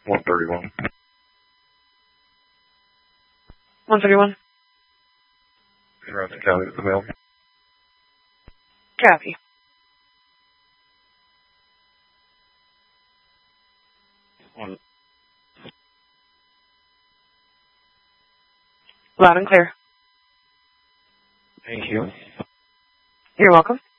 131. 131. Ramsey County to the mail. Copy. Loud and clear. Thank you. You're welcome.